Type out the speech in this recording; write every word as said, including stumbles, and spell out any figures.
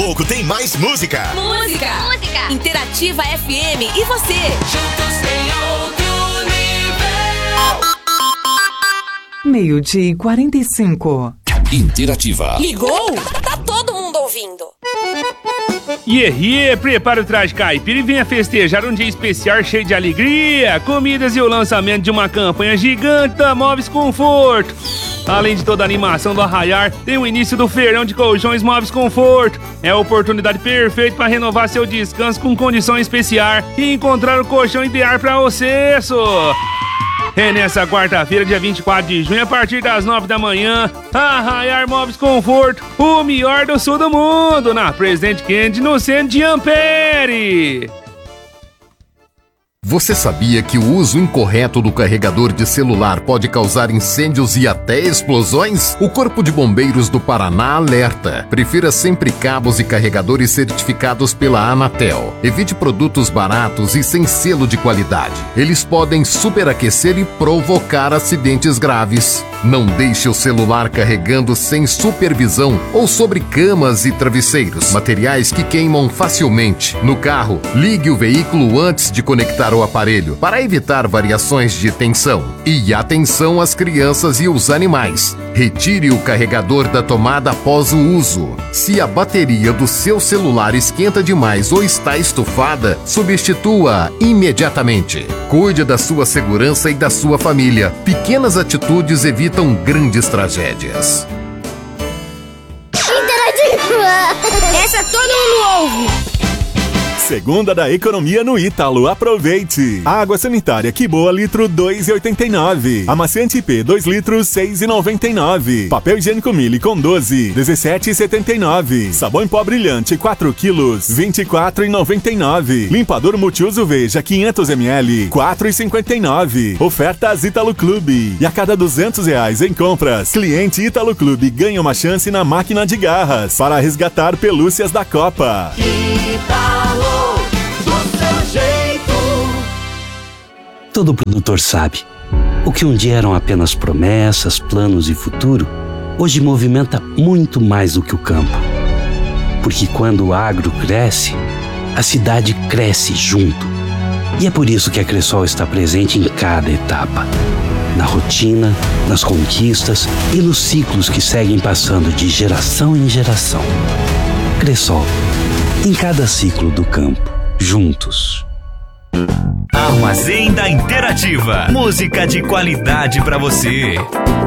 pouco tem mais música. Música. Música. Interativa F M e você. Juntos em outro nível. Meio-dia e quarenta e cinco. Interativa. Ligou? Tá todo mundo ouvindo. Yeah, yeah, prepara o traje caipira e venha festejar um dia especial cheio de alegria, comidas e o lançamento de uma campanha gigante da Móveis Conforto. Além de toda a animação do Arraiar, tem o início do feirão de colchões Móveis Conforto. É a oportunidade perfeita para renovar seu descanso com condições especiais e encontrar o colchão ideal para você, só. É nessa quarta-feira, dia vinte e quatro de junho, a partir das nove da manhã, Arraiar Móveis Conforto, o melhor do sul do mundo, na Presidente Kennedy, no centro de Ampere. Você sabia que o uso incorreto do carregador de celular pode causar incêndios e até explosões? O Corpo de Bombeiros do Paraná alerta. Prefira sempre cabos e carregadores certificados pela Anatel. Evite produtos baratos e sem selo de qualidade. Eles podem superaquecer e provocar acidentes graves. Não deixe o celular carregando sem supervisão ou sobre camas e travesseiros, materiais que queimam facilmente. No carro, ligue o veículo antes de conectar o aparelho para evitar variações de tensão. E atenção às crianças e os animais. Retire o carregador da tomada após o uso. Se a bateria do seu celular esquenta demais ou está estufada, substitua imediatamente. Cuide da sua segurança e da sua família. Pequenas atitudes evitam grandes tragédias. Interativa! Essa todo mundo ouve! Segunda da economia no Ítalo. Aproveite! Água sanitária Que Boa, litro dois reais e oitenta e nove. Amaciante P, dois litros, seis reais e noventa e nove. Papel higiênico Mille com doze, dezessete reais e setenta e nove. Sabão em pó brilhante, quatro quilos, vinte e quatro reais e noventa e nove. Limpador multiuso Veja, quinhentos mililitros, quatro reais e cinquenta e nove. Ofertas Ítalo Clube. E a cada duzentos reais em compras, cliente Ítalo Clube ganha uma chance na máquina de garras para resgatar pelúcias da Copa. Ítalo. Todo produtor sabe, o que um dia eram apenas promessas, planos e futuro, hoje movimenta muito mais do que o campo. Porque quando o agro cresce, a cidade cresce junto. E é por isso que a Cressol está presente em cada etapa. Na rotina, nas conquistas e nos ciclos que seguem passando de geração em geração. Cressol, em cada ciclo do campo, juntos. Armazém da Interativa. Música de qualidade pra você.